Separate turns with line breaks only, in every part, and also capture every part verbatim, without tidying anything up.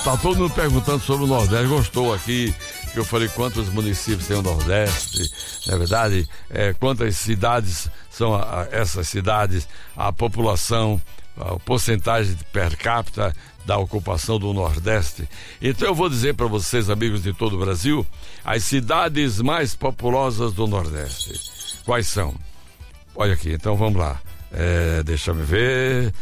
tá todo mundo perguntando sobre o Nordeste. Gostou aqui que eu falei quantos municípios tem o Nordeste, na verdade, é, quantas cidades são a, a, essas cidades, a população, a porcentagem de per capita da ocupação do Nordeste. Então eu vou dizer para vocês, amigos de todo o Brasil, as cidades mais populosas do Nordeste. Quais são? Olha aqui, então vamos lá. É, deixa eu ver.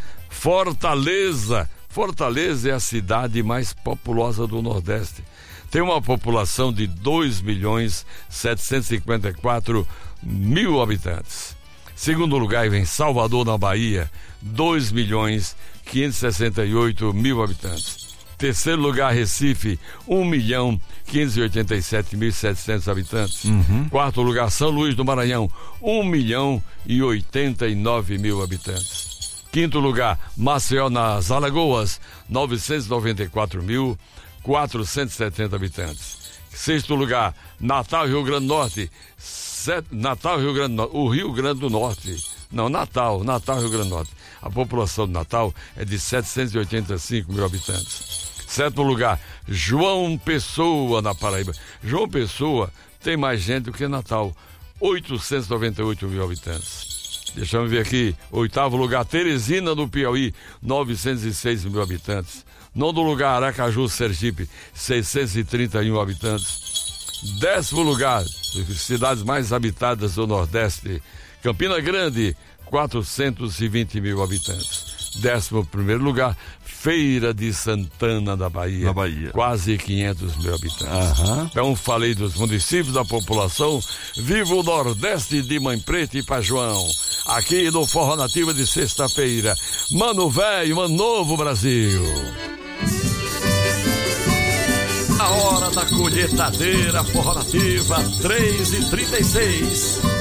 Fortaleza. Fortaleza é a cidade mais populosa do Nordeste. Tem uma população de dois milhões setecentos e cinquenta e quatro mil habitantes. Segundo lugar vem Salvador, na Bahia, dois milhões quinhentos e sessenta e oito mil habitantes. Terceiro lugar, Recife, um milhão quinhentos e oitenta e sete mil e setecentos habitantes. Uhum. Quarto lugar, São Luís do Maranhão, um milhão e oitenta e nove mil habitantes. Quinto lugar, Maceió, nas Alagoas, novecentos e noventa e quatro mil quatrocentos e setenta habitantes. Sexto lugar, Natal, Rio Grande do Norte, set... Natal, Rio Grande do Norte, o Rio Grande do Norte, não, Natal, Natal, Rio Grande do Norte. A população de Natal é de setecentos e oitenta e cinco mil habitantes. Sétimo lugar, João Pessoa, na Paraíba. João Pessoa tem mais gente do que Natal, oitocentos e noventa e oito mil habitantes. Deixa eu ver aqui, oitavo lugar, Teresina, do Piauí, novecentos e seis mil habitantes. Nono lugar, Aracaju, Sergipe, seiscentos e trinta e um habitantes. Décimo lugar, cidades mais habitadas do Nordeste, Campina Grande, quatrocentos e vinte mil habitantes. Décimo primeiro lugar, Feira de Santana, da Bahia,
na Bahia,
quase quinhentos mil habitantes. Uhum. Então falei dos municípios, da população. Viva o Nordeste de Mãe Preta e Pajuão, aqui no Forró Nativa de sexta-feira. Mano velho, mano novo, Brasil. A hora da colheitadeira, Forró Nativa, três e trinta e seis.